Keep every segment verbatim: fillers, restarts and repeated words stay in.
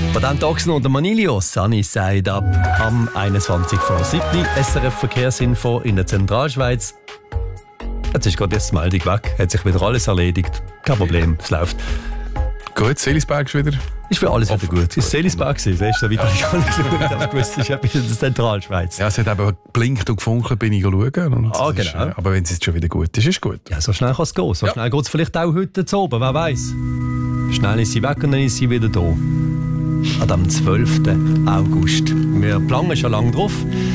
Patent Ochsen und Manilio, Sunny Side Up am einundzwanzig vor sieben. S R F Verkehrsinfo in der Zentralschweiz. Jetzt ist gerade jetzt Meldung weg, hat sich wieder alles erledigt. Kein Problem, es läuft. Gut, Seelisberg ist wieder. Ist für alles offen. wieder gut. Es war Seelisberg, das ist da wieder nicht alles gut, aber gewusst, es ist etwas in der Zentralschweiz. Ja, es hat eben geblinkt und gefunkelt, bin ich schauen. Und Ah, ist, genau. äh, aber wenn es jetzt schon wieder gut ist, ist es gut. Ja, so schnell kann es gehen. So Ja. schnell geht es vielleicht auch heute zu oben, wer weiß. Schnell ist sie weg und dann ist sie wieder da. An dem zwölften August. Wir planen schon lange drauf.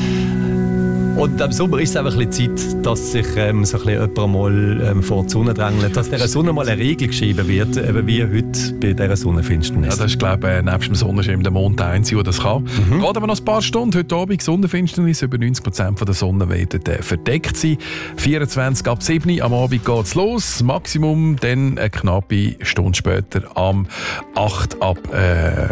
Und im Sommer ist es einfach ein bisschen Zeit, dass sich ähm, so ein bisschen jemand mal ähm, vor die Sonne drängelt, dass dieser Sonne mal eine Regel geschrieben wird, eben wie heute bei dieser Sonnenfinsternis. Ja, das ist, glaube ich, nebst dem Sonnenschirm der Mond der Einzige, der das kann. Mhm. Geht aber noch ein paar Stunden. Heute Abend Sonnenfinsternis. Über neunzig Prozent der Sonne werden äh, verdeckt sein. vierundzwanzig ab sieben am Abend geht es los. Maximum dann eine knappe Stunde später am acht ab äh,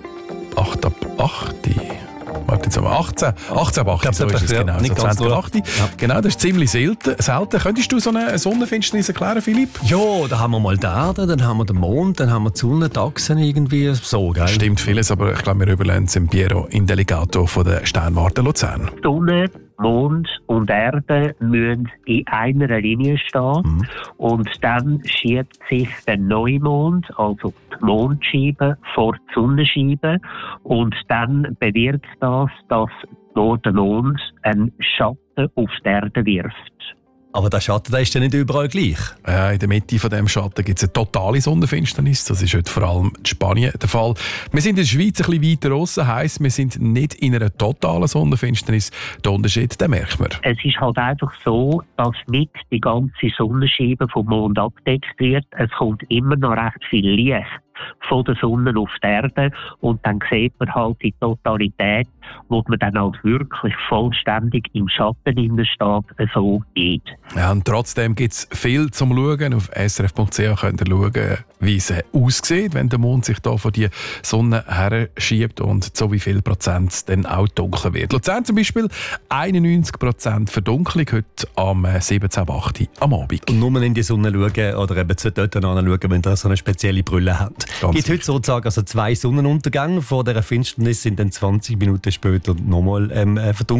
acht ab acht. Warte, jetzt haben wir achtzehn. achtzehn ab achtzehn, so ist es ja, genau. nicht So ganz zwanzig ab achtzehn. Ja. Genau, das ist ziemlich selten. selten. Könntest du so eine Sonnenfinsternis erklären, Philipp? Ja, da haben wir mal die Erde, dann haben wir den Mond, dann haben wir die Sonne, die Achsen irgendwie so, gell? Stimmt vieles, aber ich glaube, wir überlassen es dem Piero Indeligato von der Sternwarte Luzern. Sonne, Mond und Erde müssen in einer Linie stehen. Mhm. Und dann schiebt sich der Neumond, also die Mondscheibe, vor die Sonnenscheibe. Und dann bewirkt das, dass nur der Mond einen Schatten auf die Erde wirft. Aber der Schatten, der ist ja nicht überall gleich. Ja, in der Mitte von dem Schatten gibt es eine totale Sonnenfinsternis. Das ist heute vor allem in Spanien der Fall. Wir sind in der Schweiz ein bisschen weiter raus, heisst, wir sind nicht in einer totalen Sonnenfinsternis. Der Unterschied, den merkt man. Es ist halt einfach so, dass nicht die ganze Sonnenscheibe vom Mond abgedeckt wird. Es kommt immer noch recht viel Licht von der Sonne auf die Erde und dann sieht man halt die Totalität, wo man dann halt wirklich vollständig im Schatten steht, so geht. Ja, und trotzdem gibt es viel zum Schauen. Auf s r f punkt c h könnt ihr schauen, wie es aussieht, wenn der Mond sich da von die Sonne her schiebt und so wie viel Prozent dann auch dunkel wird. Luzern zum Beispiel einundneunzig Prozent Verdunklung heute am siebzehn ab acht am Abend. Und nur in die Sonne schauen oder eben zu dort anschauen, wenn ihr so eine spezielle Brille habt. Es gibt heute sozusagen also zwei Sonnenuntergänge. Vor dieser Finsternis sind dann zwanzig Minuten später nochmal ähm, verdunkelt.